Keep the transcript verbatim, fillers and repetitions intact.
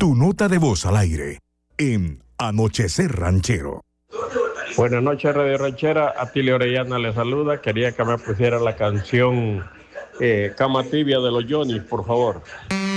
Tu nota de voz al aire en Anochecer Ranchero. Buenas noches, Radio Ranchera. Atilio Orellana le saluda. Quería que me pusiera la canción eh, Cama Tibia de los Johnny, por favor.